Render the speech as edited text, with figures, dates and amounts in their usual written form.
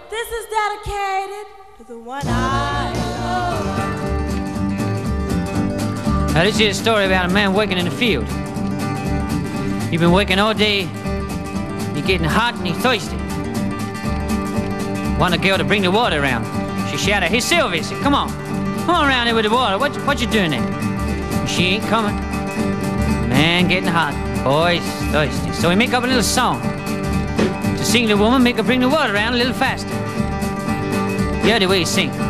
This is dedicated to the one I love. Now this is a story about a man working in the field. You've been working all day, you're getting hot and you're thirsty. Want a girl to bring the water around. She shouted, "Hey Sylvia," said, come on around here with the water. What you doing there? She ain't coming. Man getting hot, boy's thirsty. So we make up a little song to sing the woman, make her bring the water around a little faster. The other way he sing.